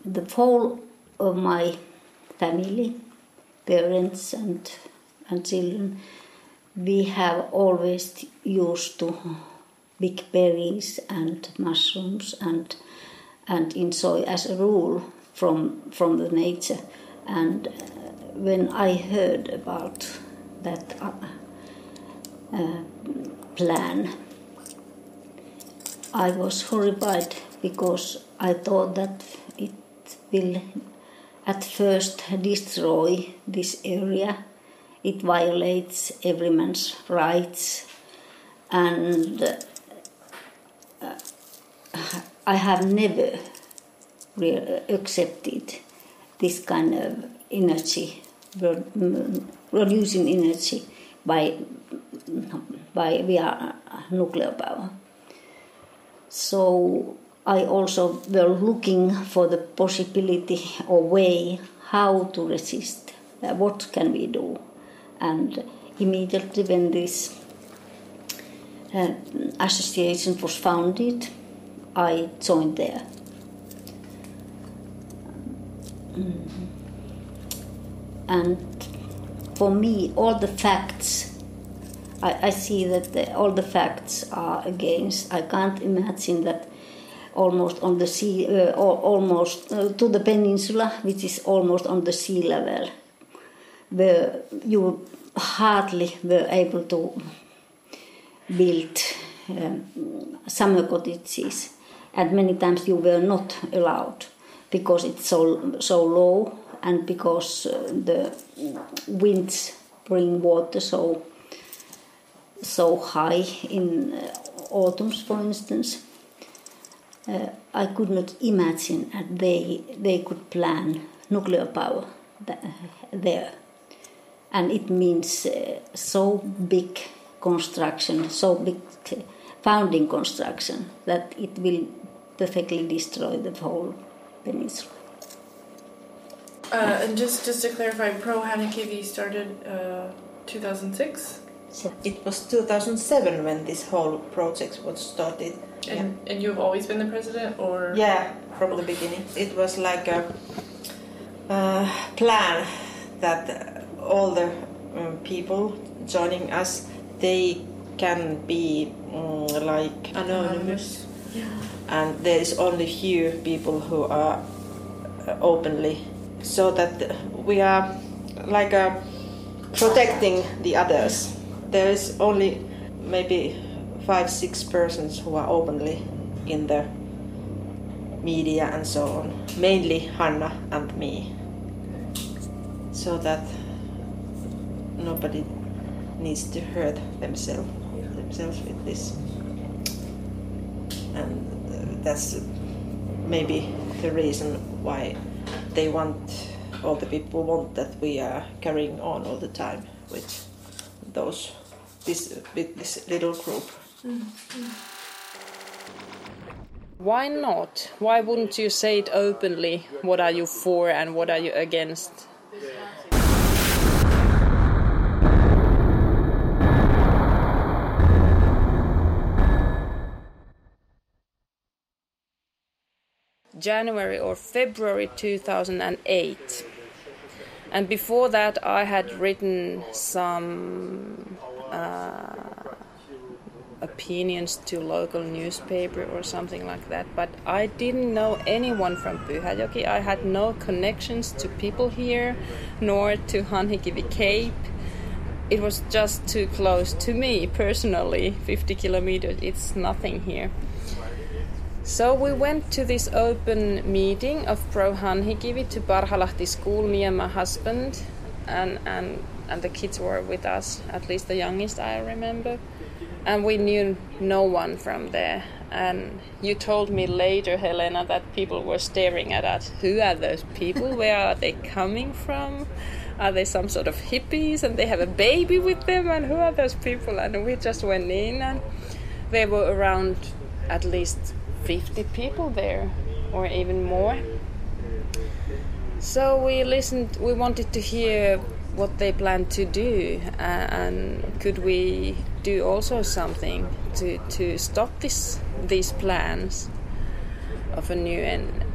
the whole of my family, parents and children, we have always used to big berries and mushrooms and enjoy as a rule from the nature. And when I heard about that plan, I was horrified because I thought that it will at first destroy this area. It violates every man's rights, and I have never accepted this kind of energy, producing energy by via nuclear power. So I also were looking for the possibility or way how to resist. What can we do? And immediately when this association was founded, I joined there. And for me, all the facts, I see that all the facts are against. I can't imagine that almost on the sea, almost to the peninsula, which is almost on the sea level, where you hardly were able to build summer cottages, and many times you were not allowed because it's so low, and because the winds bring water so high in autumns, for instance. I could not imagine that they could plan nuclear power there. And it means so big construction, so big founding construction, that it will perfectly destroy the whole peninsula. And just to clarify, Pro Hanhikivi started 2006? It was 2007 when this whole project was started. And you've always been the president, or? Yeah, from the beginning. It was like a plan that all the people joining us, they can be like Anonymous. Yeah. And there is only few people who are openly, so that we are like protecting the others. There is only maybe 5-6 persons who are openly in the media and so on. Mainly Hanna and me. So that nobody needs to hurt themselves with this. And that's maybe the reason why they want, all the people want that we are carrying on all the time with this little group. Mm-hmm. Why not? Why wouldn't you say it openly? What are you for and what are you against? January or February 2008. And before that I had written some opinions to local newspaper or something like that, but I didn't know anyone from Pyhäjoki. I had no connections to people here, nor to Hanhikivi Cape. It was just too close to me personally, 50 kilometers, it's nothing here. So we went to this open meeting of Pro Hanhikivi to Parhalahti school, me and my husband, and the kids were with us, at least the youngest I remember. And we knew no one from there. And you told me later, Helena, that people were staring at us. Who are those people? Where are they coming from? Are they some sort of hippies and they have a baby with them? And who are those people? And we just went in, and there were around at least 50 people there, or even more. So we listened, we wanted to hear what they planned to do, and could we do also something to stop these plans of a new